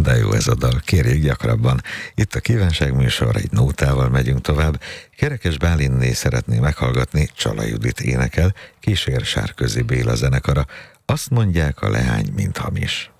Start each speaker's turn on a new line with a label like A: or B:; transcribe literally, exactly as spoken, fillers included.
A: De jó ez a dal, kérjék gyakrabban. Itt a Kívánság műsor, egy nótával megyünk tovább. Kerekes Bálinné szeretné meghallgatni, Csala Judit énekel, kísér Sárközi Béla zenekara. Azt mondják, a leány, mint hamis.